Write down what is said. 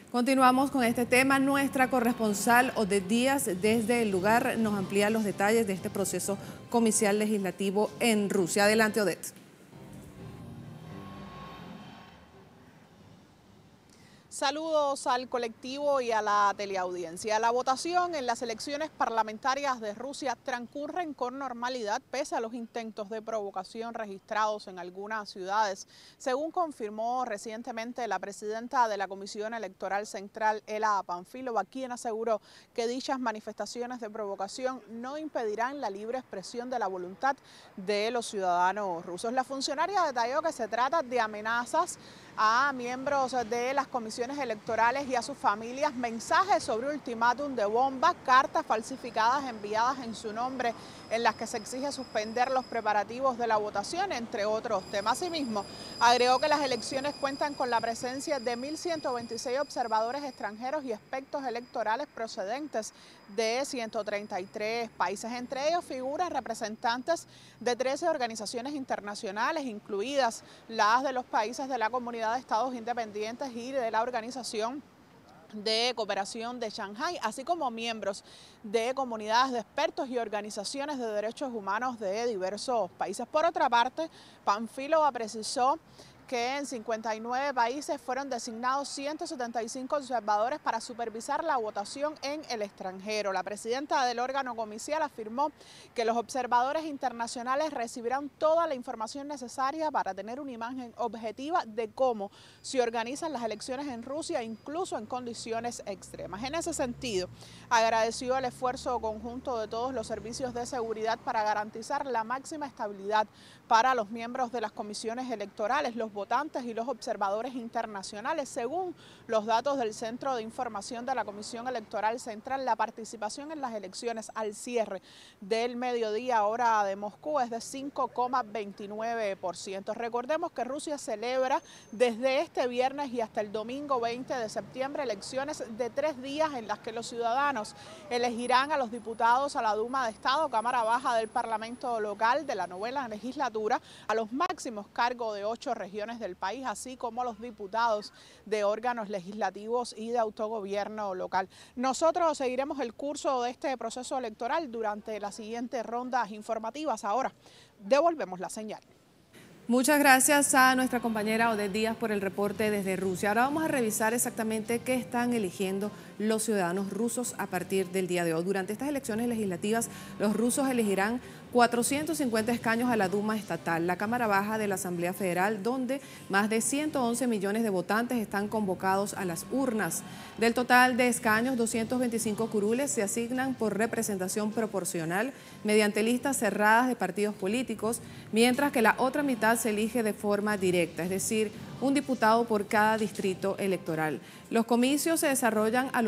Continuamos con este tema. Nuestra corresponsal Odette Díaz desde el lugar nos amplía los detalles de este proceso comicial legislativo en Rusia. Adelante, Odette. Saludos al colectivo y a la teleaudiencia. La votación en las elecciones parlamentarias de Rusia transcurren con normalidad pese a los intentos de provocación registrados en algunas ciudades, según confirmó recientemente la presidenta de la Comisión Electoral Central, Ela Panfilova, quien aseguró que dichas manifestaciones de provocación no impedirán la libre expresión de la voluntad de los ciudadanos rusos. La funcionaria detalló que se trata de amenazas a miembros de las comisiones electorales y a sus familias, mensajes sobre ultimátum de bombas, cartas falsificadas enviadas en su nombre en las que se exige suspender los preparativos de la votación, entre otros temas. Asimismo, agregó que las elecciones cuentan con la presencia de 1.126 observadores extranjeros y expertos electorales procedentes de 133 países. Entre ellos figuran representantes de 13 organizaciones internacionales, incluidas las de los países de la Comunidad de Estados Independientes y de la Organización de Cooperación de Shanghái, así como miembros de comunidades de expertos y organizaciones de derechos humanos de diversos países. Por otra parte, Panfilova precisó que en 59 países fueron designados 175 observadores para supervisar la votación en el extranjero. La presidenta del órgano comicial afirmó que los observadores internacionales recibirán toda la información necesaria para tener una imagen objetiva de cómo se organizan las elecciones en Rusia, incluso en condiciones extremas. En ese sentido, agradeció el esfuerzo conjunto de todos los servicios de seguridad para garantizar la máxima estabilidad para los miembros de las comisiones electorales, los votantes y los observadores internacionales. Según los datos del Centro de Información de la Comisión Electoral Central, la participación en las elecciones al cierre del mediodía hora de Moscú es de 5,29%. Recordemos que Rusia celebra desde este viernes y hasta el domingo 20 de septiembre elecciones de 3 días en las que los ciudadanos elegirán a los diputados a la Duma de Estado, Cámara Baja del Parlamento local de la novena legislatura, a los máximos cargos de 8 regiones del país, así como a los diputados de órganos legislativos y de autogobierno local. Nosotros seguiremos el curso de este proceso electoral durante las siguientes rondas informativas. Ahora devolvemos la señal. Muchas gracias a nuestra compañera Odette Díaz por el reporte desde Rusia. Ahora vamos a revisar exactamente qué están eligiendo los ciudadanos rusos a partir del día de hoy. Durante estas elecciones legislativas, los rusos elegirán 450 escaños a la Duma estatal, la Cámara Baja de la Asamblea Federal, donde más de 111 millones de votantes están convocados a las urnas. Del total de escaños, 225 curules se asignan por representación proporcional mediante listas cerradas de partidos políticos, mientras que la otra mitad se elige de forma directa, es decir, un diputado por cada distrito electoral. Los comicios se desarrollan a